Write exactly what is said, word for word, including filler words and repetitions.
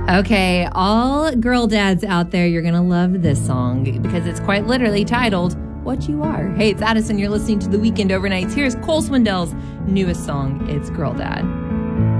Okay, all girl dads out there, you're going to love this song because it's quite literally titled What You Are. Hey, it's Addison. You're listening to The Weekend Overnights. Here's Cole Swindell's newest song. It's Girl Dad.